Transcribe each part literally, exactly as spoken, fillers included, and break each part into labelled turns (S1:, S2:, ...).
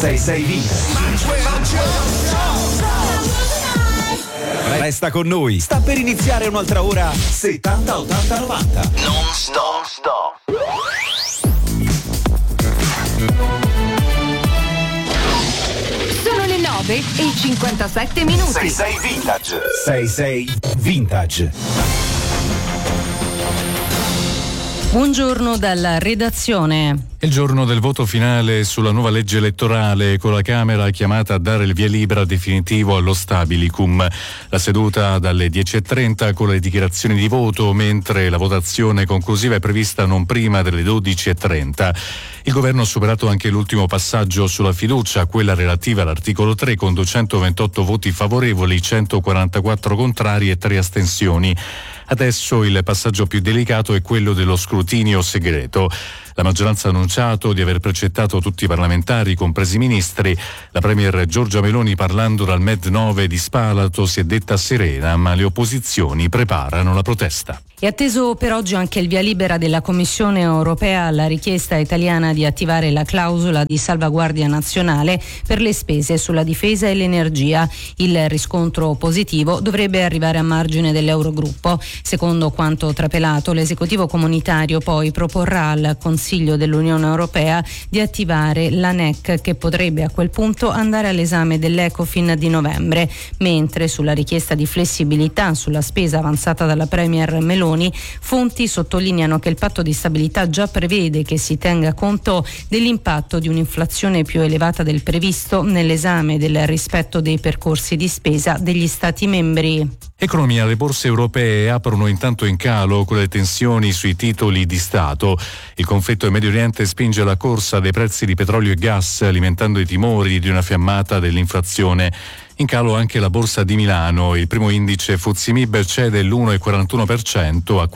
S1: sei sei Vintage. Resta con noi, sta per iniziare un'altra ora settanta ottanta novanta. Non stop, stop.
S2: Sono le nove e cinquantasette minuti.
S1: sei sei Vintage. sei sei Vintage.
S3: Buongiorno dalla redazione.
S4: È il giorno del voto finale sulla nuova legge elettorale, con la Camera chiamata a dare il via libera definitivo allo stabilicum. La seduta dalle dieci e trenta con le dichiarazioni di voto, mentre la votazione conclusiva è prevista non prima delle dodici e trenta. Il governo ha superato anche l'ultimo passaggio sulla fiducia, quella relativa all'articolo tre, con duecentoventotto voti favorevoli, centoquarantaquattro contrari e tre astensioni. Adesso il passaggio più delicato è quello dello scrutinio segreto. La maggioranza ha annunciato di aver precettato tutti i parlamentari, compresi i ministri. La premier Giorgia Meloni, parlando dal Med nove di Spalato, si è detta serena, ma le opposizioni preparano la protesta.
S3: È atteso per oggi anche il via libera della Commissione europea alla richiesta italiana di attivare la clausola di salvaguardia nazionale per le spese sulla difesa e l'energia. Il riscontro positivo dovrebbe arrivare a margine dell'Eurogruppo. Secondo quanto trapelato, l'esecutivo comunitario poi proporrà al Consiglio dell'Unione Europea di attivare l'A N E C, che potrebbe a quel punto andare all'esame dell'Ecofin di novembre, mentre sulla richiesta di flessibilità sulla spesa avanzata dalla premier Meloni, fonti sottolineano che il patto di stabilità già prevede che si tenga conto dell'impatto di un'inflazione più elevata del previsto nell'esame del rispetto dei percorsi di spesa degli Stati membri.
S4: Economia, le borse europee aprono intanto in calo con le tensioni sui titoli di Stato. Il conflitto in Medio Oriente spinge la corsa dei prezzi di petrolio e gas, alimentando i timori di una fiammata dell'inflazione. In calo anche la borsa di Milano. Il primo indice F T S E M I B cede l'uno virgola quarantuno per cento a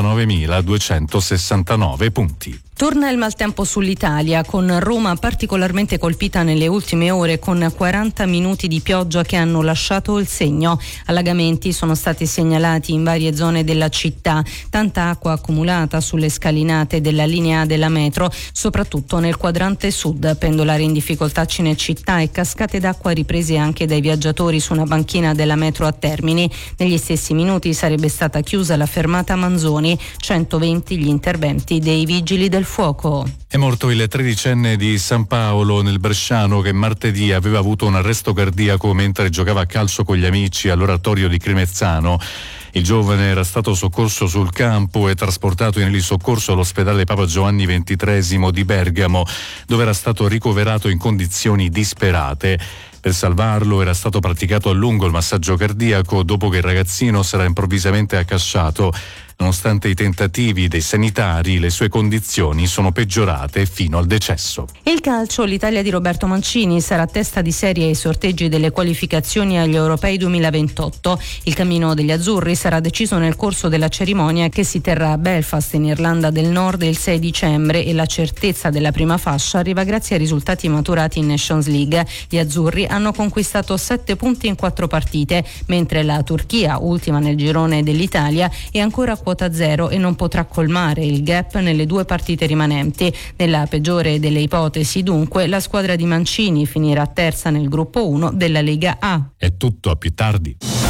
S4: quarantanovemiladuecentosessantanove punti.
S3: Torna il maltempo sull'Italia, con Roma particolarmente colpita nelle ultime ore, con quaranta minuti di pioggia che hanno lasciato il segno. Allagamenti sono stati segnalati in varie zone della città, tanta acqua accumulata sulle scalinate della linea A della metro, soprattutto nel quadrante sud. Pendolari in difficoltà a Cinecittà e cascate d'acqua riprese anche dai viaggiatori su una banchina della metro a Termini. Negli stessi minuti sarebbe stata chiusa la fermata Manzoni, centoventi gli interventi dei vigili del fuoco.
S4: È morto il tredicenne di San Paolo, nel Bresciano, che martedì aveva avuto un arresto cardiaco mentre giocava a calcio con gli amici all'oratorio di Crimezzano. Il giovane era stato soccorso sul campo e trasportato in elisoccorso all'ospedale Papa Giovanni ventitreesimo di Bergamo, dove era stato ricoverato in condizioni disperate. Per salvarlo era stato praticato a lungo il massaggio cardiaco dopo che il ragazzino si era improvvisamente accasciato. Nonostante i tentativi dei sanitari, le sue condizioni sono peggiorate fino al decesso.
S3: Il calcio, l'Italia di Roberto Mancini sarà a testa di serie ai sorteggi delle qualificazioni agli Europei duemilaventotto. Il cammino degli azzurri sarà deciso nel corso della cerimonia che si terrà a Belfast, in Irlanda del Nord, il sei dicembre, e la certezza della prima fascia arriva grazie ai risultati maturati in Nations League. Gli azzurri hanno conquistato sette punti in quattro partite, mentre la Turchia, ultima nel girone dell'Italia, è ancora a quota zero e non potrà colmare il gap nelle due partite rimanenti. Nella peggiore delle ipotesi, dunque, la squadra di Mancini finirà terza nel gruppo uno della Lega A.
S4: È tutto, a più tardi.